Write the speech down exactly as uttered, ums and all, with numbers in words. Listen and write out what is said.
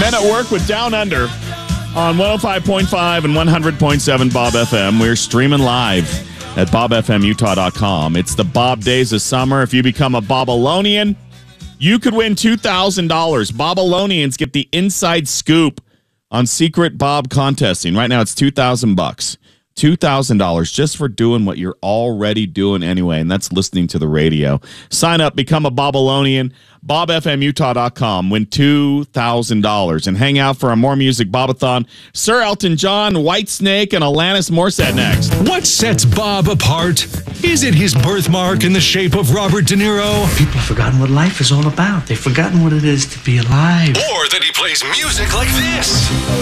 Men at Work with Down Under on one oh five point five and one hundred point seven Bob F M. We're streaming live at bob f m utah dot com. It's the Bob Days of Summer. If you become a Bobalonian, you could win two thousand dollars. Bobalonians get the inside scoop on Secret Bob contesting. Right now, it's two thousand bucks. two thousand dollars just for doing what you're already doing anyway, and that's listening to the radio. Sign up, become a Bobalonian, bob f m utah dot com, win two thousand dollars, and hang out for a More Music Bobathon. Sir Elton John, Whitesnake, and Alanis Morissette next. What sets Bob apart? Is it his birthmark in the shape of Robert De Niro? People have forgotten what life is all about. They've forgotten what it is to be alive. Or that he plays music like this?